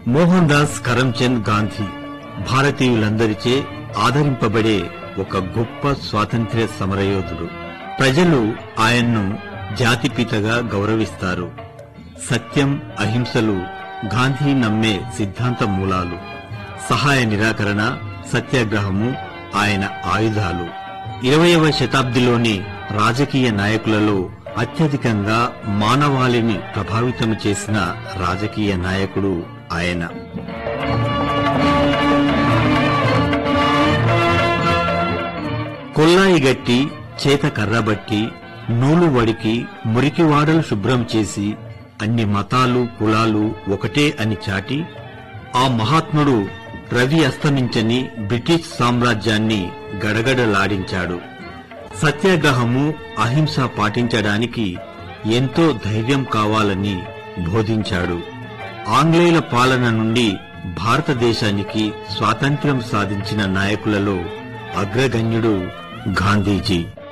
మోహన్ దాస్ కరమ్చంద్ గాంధీ భారతీయులందరిచే ఆదరింపబడే ఒక గొప్ప స్వాతంత్ర్య సమరయోధుడు. ప్రజలు ఆయన్ను జాతిపితగా గౌరవిస్తారు. సత్యం, అహింసలు గాంధీ నమ్మే సిద్ధాంత మూలాలు. సహాయ నిరాకరణ, సత్యాగ్రహము ఆయన ఆయుధాలు. 20వ శతాబ్దిలోని రాజకీయ నాయకులలో అత్యధికంగా మానవాళిని ప్రభావితం చేసిన రాజకీయ నాయకుడు ఆయన. కొల్లాయిగట్టి, చేత కర్రబట్టి, నూలు వడికి, మురికివాడలు శుభ్రం చేసి అన్ని మతాలు, కులాలు ఒకటే అని చాటి ఆ మహాత్ముడు రవి అస్తమించని బ్రిటిష్ సామ్రాజ్యాన్ని గడగడలాడించాడు. సత్యాగ్రహము, అహింస పాటించడానికి ఎంతో ధైర్యం కావాలని బోధించాడు. ఆంగ్లేయుల పాలన నుండి భారతదేశానికి స్వాతంత్ర్యం సాధించిన నాయకులలో అగ్రగణ్యుడు గాంధీజీ.